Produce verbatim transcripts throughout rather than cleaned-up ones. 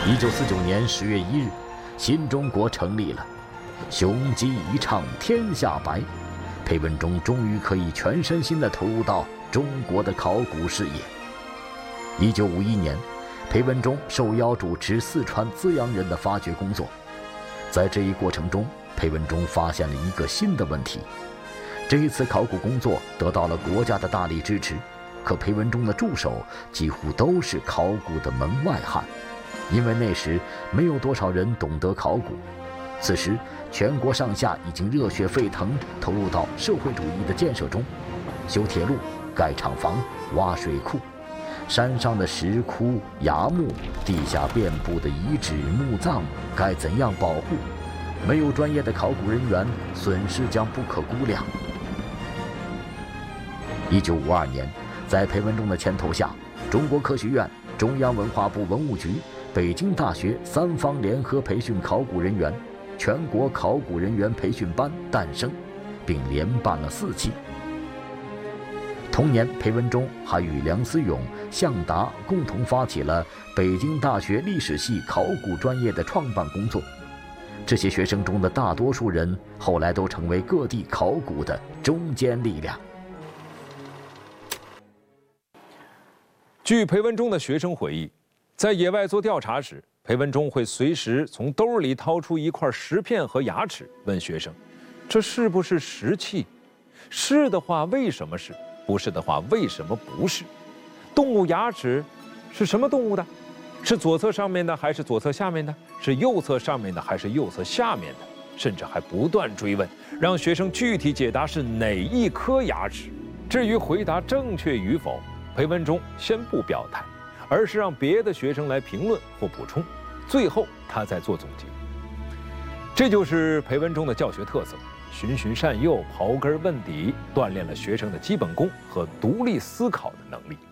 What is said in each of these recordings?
一九四九年十月一日，新中国成立了，雄鸡一唱天下白，裴文中终于可以全身心地投入到中国的考古事业。一九五一年，裴文中受邀主持四川资阳人的发掘工作，在这一过程中，裴文中发现了一个新的问题。这一次考古工作得到了国家的大力支持，可裴文中的助手几乎都是考古的门外汉。因为那时没有多少人懂得考古，此时全国上下已经热血沸腾，投入到社会主义的建设中，修铁路、盖厂房、挖水库，山上的石窟、崖墓，地下遍布的遗址、墓葬，该怎样保护？没有专业的考古人员，损失将不可估量。一九五二年，在裴文中的牵头下，中国科学院、中央文化部文物局、北京大学三方联合培训考古人员，全国考古人员培训班诞生，并连办了四期。同年，裴文中还与梁思永、向达共同发起了北京大学历史系考古专业的创办工作。这些学生中的大多数人后来都成为各地考古的中坚力量。 据裴文中的学生回忆，在野外做调查时，裴文中会随时从兜里掏出一块石片和牙齿，问学生：“这是不是石器？是的话，为什么是？不是的话，为什么不是？动物牙齿是什么动物的？是左侧上面的，还是左侧下面的？是右侧上面的，还是右侧下面的？”甚至还不断追问，让学生具体解答是哪一颗牙齿。至于回答正确与否，裴文中先不表态，而是让别的学生来评论或补充，最后他再做总结。这就是裴文中的教学特色，循循善诱，刨根问底，锻炼了学生的基本功和独立思考的能力。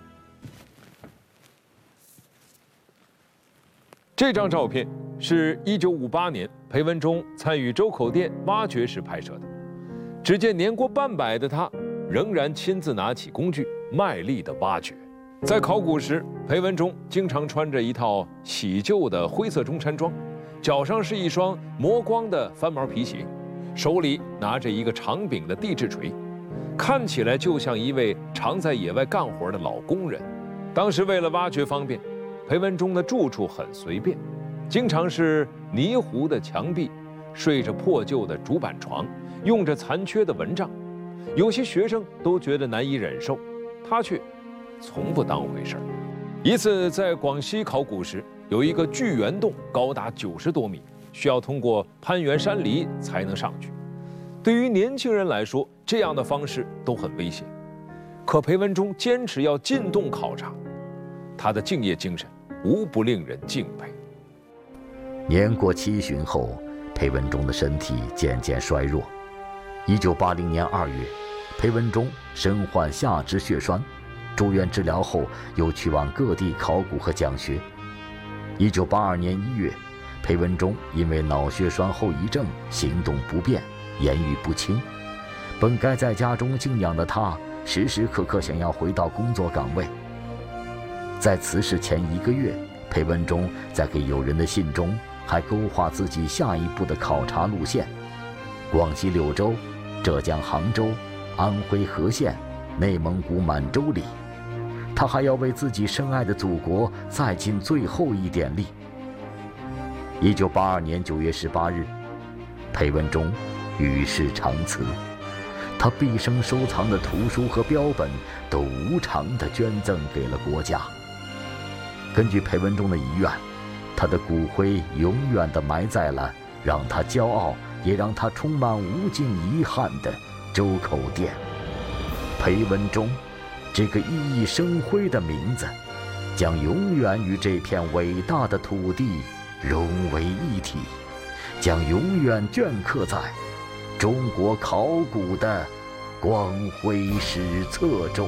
这张照片是一九五八年裴文中参与周口店挖掘时拍摄的。只见年过半百的他，仍然亲自拿起工具，卖力地挖掘。在考古时，裴文中经常穿着一套洗旧的灰色中山装，脚上是一双磨光的翻毛皮鞋，手里拿着一个长柄的地质锤，看起来就像一位常在野外干活的老工人。当时为了挖掘方便，裴文中的住处很随便，经常是泥糊的墙壁，睡着破旧的竹板床，用着残缺的蚊帐。有些学生都觉得难以忍受，他却从不当回事儿。一次在广西考古时，有一个巨圆洞，高达九十多米，需要通过攀援山梨才能上去。对于年轻人来说，这样的方式都很危险。可裴文中坚持要进洞考察，他的敬业精神无不令人敬佩。 年过七旬后，裴文中的身体渐渐衰弱。一九八零年二月，裴文中身患下肢血栓，住院治疗后又去往各地考古和讲学。一九八二年一月，裴文中因为脑血栓后遗症，行动不便，言语不清。本该在家中静养的他，时时刻刻想要回到工作岗位。在辞世前一个月，裴文中在给友人的信中还勾画自己下一步的考察路线：广西柳州、浙江杭州、安徽和县、内蒙古满洲里。他还要为自己深爱的祖国再尽最后一点力。一九八二年九月十八日，裴文中与世长辞，他毕生收藏的图书和标本都无偿地捐赠给了国家。根据裴文中的遗愿，他的骨灰永远地埋在了让他骄傲也让他充满无尽遗憾的周口店。裴文中这个熠熠生辉的名字，将永远与这片伟大的土地融为一体，将永远镌刻在中国考古的光辉史册中。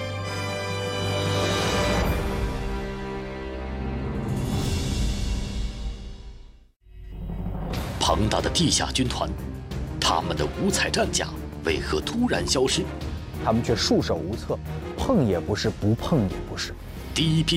庞大的地下军团，他们的五彩战甲为何突然消失？ 他们却束手无策，碰也不是，不碰也不是。 第一批